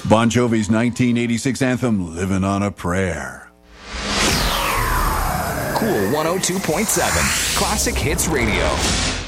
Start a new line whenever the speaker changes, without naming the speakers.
Bon Jovi's 1986 anthem, Living on a Prayer.
Cool 102.7, Classic Hits Radio.